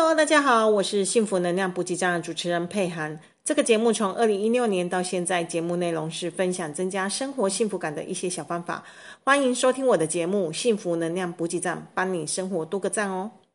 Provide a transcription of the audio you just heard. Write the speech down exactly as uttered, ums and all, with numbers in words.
Hello，大家好，我是幸福能量补给站的主持人佩涵。这个节目从二零一六年到现在，节目内容是分享增加生活幸福感的一些小方法。欢迎收听我的节目《幸福能量补给站》，帮你生活多个赞哦。